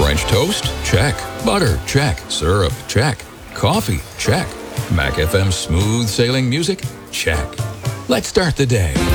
French toast? Check. Butter? Check. Syrup? Check. Coffee? Check. Mac FM smooth sailing music? Check. Let's start the day.